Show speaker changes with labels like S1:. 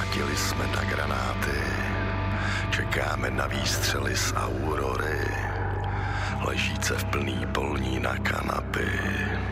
S1: Zaplatili jsme na granáty, čekáme na výstřely z Aurory, ležíce v plný polní na kanapy.